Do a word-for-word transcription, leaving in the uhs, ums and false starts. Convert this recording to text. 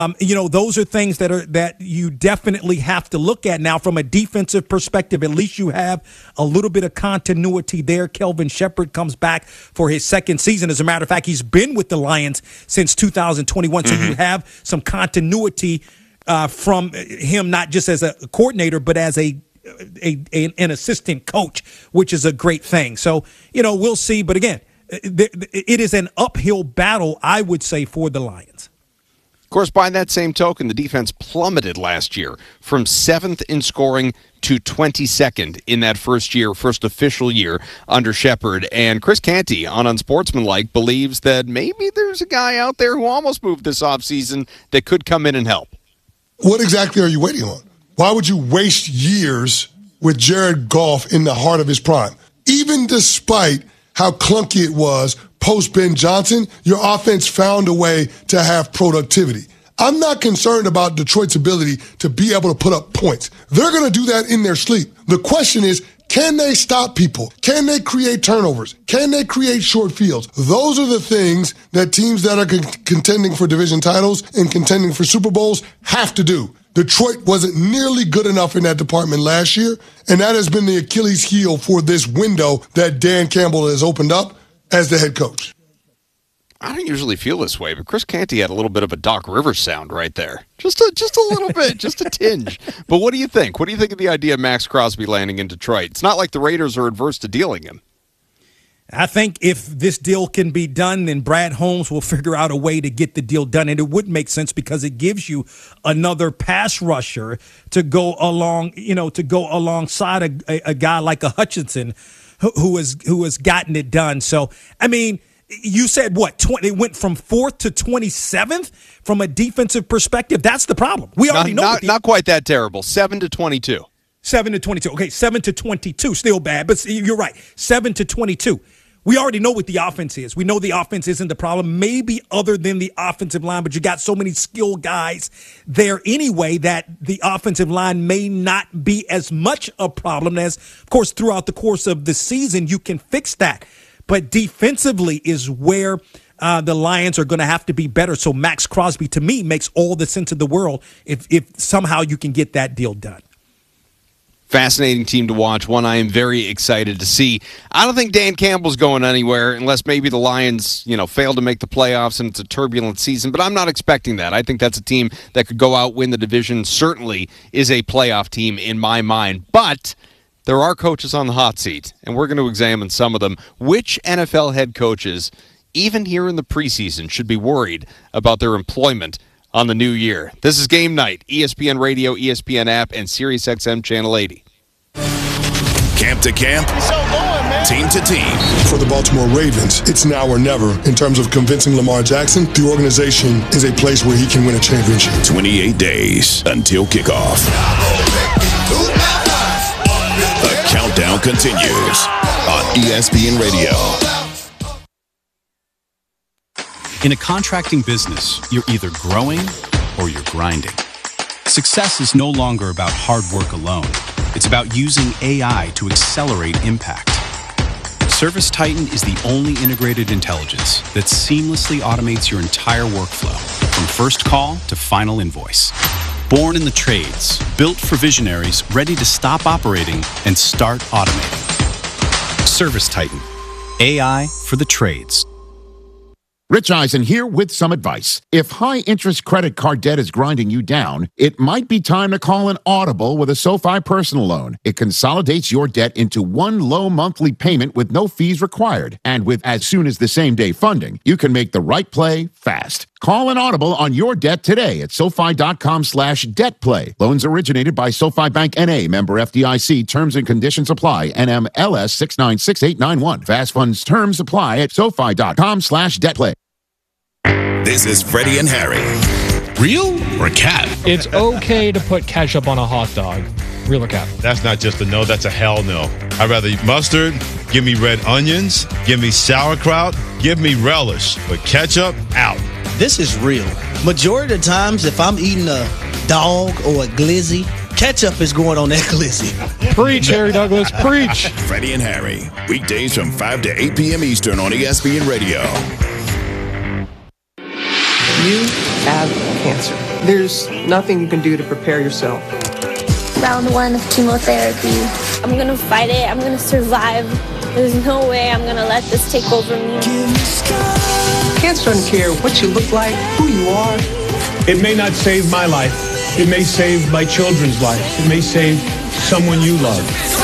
Um, you know, those are things that are that you definitely have to look at. Now, from a defensive perspective, at least you have a little bit of continuity there. Kelvin Shepherd comes back for his second season. As a matter of fact, he's been with the Lions since two thousand twenty-one. Mm-hmm. So you have some continuity uh, from him, not just as a coordinator, but as a, a, a an assistant coach, which is a great thing. So, you know, we'll see. But again, it is an uphill battle, I would say, for the Lions. Of course, by that same token, the defense plummeted last year from seventh in scoring to twenty-second in that first year, first official year under Shepherd. And Chris Canty on Unsportsmanlike believes that maybe there's a guy out there who almost moved this offseason that could come in and help. What exactly are you waiting on? Why would you waste years with Jared Goff in the heart of his prime? Even despite how clunky it was post-Ben Johnson, your offense found a way to have productivity. I'm not concerned about Detroit's ability to be able to put up points. They're going to do that in their sleep. The question is, can they stop people? Can they create turnovers? Can they create short fields? Those are the things that teams that are con- contending for division titles and contending for Super Bowls have to do. Detroit wasn't nearly good enough in that department last year, and that has been the Achilles heel for this window that Dan Campbell has opened up as the head coach. I don't usually feel this way, but Chris Canty had a little bit of a Doc Rivers sound right there. Just a, just a little bit, just a tinge. But what do you think? What do you think of the idea of Max Crosby landing in Detroit? It's not like the Raiders are adverse to dealing him. I think if this deal can be done, then Brad Holmes will figure out a way to get the deal done. And it would make sense because it gives you another pass rusher to go along, you know, to go alongside a, a, a guy like a Hutchinson who, who has who has gotten it done. So, I mean, you said what? twenty, it went from fourth to twenty-seventh from a defensive perspective. That's the problem. We already not, know. Not, the, not quite that terrible. seven to twenty-two. seven to twenty-two. Okay, seven to twenty-two. Still bad, but you're right. seven to twenty-two. We already know what the offense is. We know the offense isn't the problem, maybe other than the offensive line, but you got so many skilled guys there anyway that the offensive line may not be as much a problem as, of course, throughout the course of the season, you can fix that. But defensively is where uh, the Lions are going to have to be better. So Max Crosby, to me, makes all the sense of the world if, if somehow you can get that deal done. Fascinating team to watch, one I am very excited to see. I don't think Dan Campbell's going anywhere unless maybe the Lions, you know, fail to make the playoffs and it's a turbulent season, but I'm not expecting that. I think that's a team that could go out, win the division, certainly is a playoff team in my mind. But there are coaches on the hot seat, and we're going to examine some of them. Which N F L head coaches, even here in the preseason, should be worried about their employment on the new year? This is Game Night, E S P N Radio, E S P N app, and SiriusXM Channel eighty. Camp to camp, so going, man. Team to team. For the Baltimore Ravens, it's now or never in terms of convincing Lamar Jackson the organization is a place where he can win a championship. twenty-eight days until kickoff. The countdown continues on E S P N Radio. In a contracting business, you're either growing or you're grinding. Success is no longer about hard work alone. It's about using A I to accelerate impact. ServiceTitan is the only integrated intelligence that seamlessly automates your entire workflow, from first call to final invoice. Born in the trades, built for visionaries ready to stop operating and start automating. ServiceTitan, A I for the trades. Rich Eisen here with some advice. If high-interest credit card debt is grinding you down, it might be time to call an Audible with a SoFi personal loan. It consolidates your debt into one low monthly payment with no fees required. And with as soon as the same-day funding, you can make the right play fast. Call an Audible on your debt today at SoFi.com slash debt play. Loans originated by SoFi Bank N A, member F D I C. Terms and conditions apply. N M L S six nine six eight nine one. Fast funds terms apply at SoFi.com slash debt play. This is Freddie and Harry. Real or cap? It's okay to put ketchup on a hot dog. Real or cap? That's not just a no, that's a hell no. I'd rather eat mustard, give me red onions, give me sauerkraut, give me relish. But ketchup, out. This is real. Majority of the times, if I'm eating a dog or a glizzy, ketchup is going on that glizzy. Preach, Harry Douglas, preach. Freddie and Harry, weekdays from five to eight p.m. Eastern on E S P N Radio. You have cancer. There's nothing you can do to prepare yourself. Round one of chemotherapy. I'm gonna fight it. I'm gonna survive. There's no way I'm gonna let this take over me. Cancer doesn't care what you look like, who you are. It may not save my life. It may save my children's life. It may save someone you love.